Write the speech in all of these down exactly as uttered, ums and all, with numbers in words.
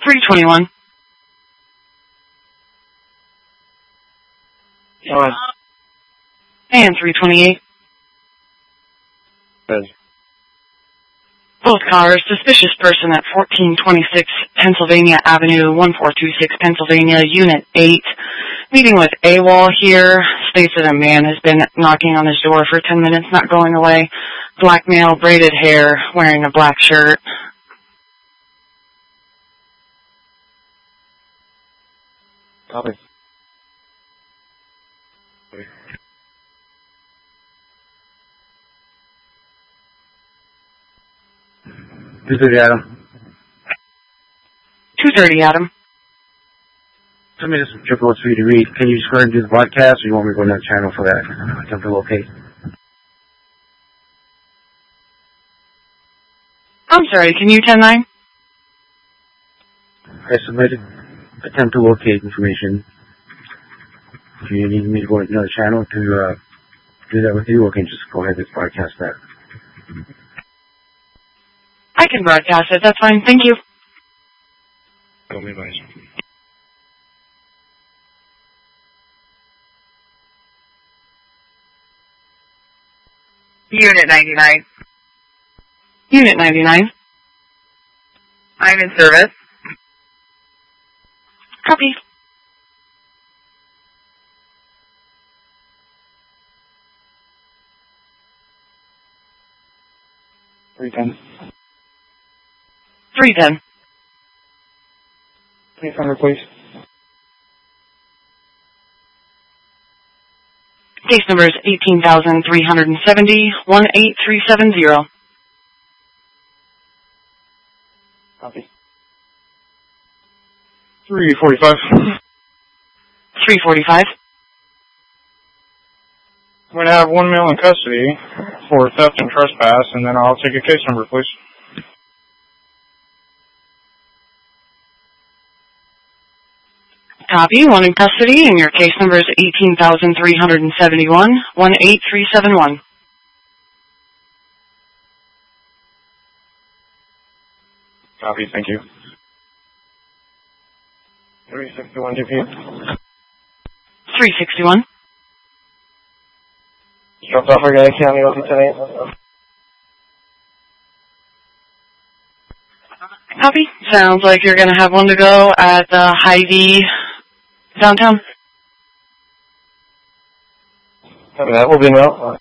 three twenty-one. Go ahead. And three twenty-eight. Good. Both cars, suspicious person at fourteen twenty-six Pennsylvania Avenue, one four two six Pennsylvania, Unit eight. Meeting with AWOL here. States that a man has been knocking on his door for ten minutes, not going away. Black male, braided hair, wearing a black shirt. Copy. two thirty, Adam. two thirty, Adam. Tell me this is triple O for you to read. Can you just go ahead and do the broadcast, or you want me to go to another channel for that? Attempt to locate. I'm sorry, can you ten nine? I submitted attempt to locate information. If you need me to go to another channel to uh, do that with you, or can you just go ahead and broadcast that? I can broadcast it, that's fine, thank you. Go me advice. Unit ninety-nine. Unit ninety-nine. I'm in service. Copy. three ten. three ten. Case number, please. Case number is eighteen thousand three hundred seventy, one eight three seven zero. Copy. three forty-five. three forty-five. I'm going to have one male in custody for theft and trespass, and then I'll take a case number, please. Copy, one in custody, and your case number is eighteen thousand three hundred seventy-one, one eight three seven one. Copy, thank you. three sixty-one, G P. three sixty-one. Dropped off our guy County O T tonight. Copy. Sounds like you're going to have one to go at the Hy-Vee downtown. Copy that. We'll be in route.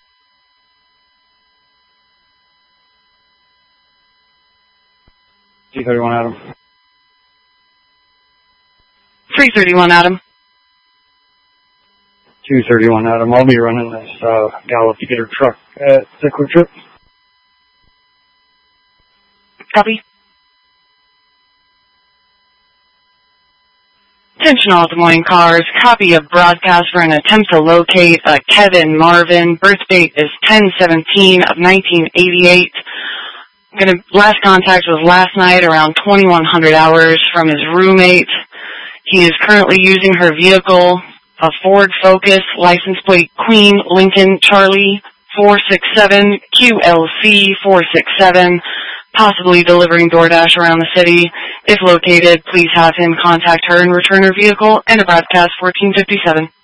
two thirty-one, Adam. three thirty-one, Adam. two thirty-one, Adam. I'll be running this uh, Gallup to get her truck at the Quick Trip. Copy. Attention all Des Moines cars. Copy of broadcast for an attempt to locate uh, Kevin Marvin. Birth date is ten seventeen of nineteen eighty-eight. Gonna, last contact was last night around twenty-one hundred hours from his roommate. He is currently using her vehicle, a Ford Focus, license plate Queen Lincoln Charlie four six seven Q L C four six seven, possibly delivering DoorDash around the city. If located, please have him contact her and return her vehicle and a broadcast fourteen fifty-seven.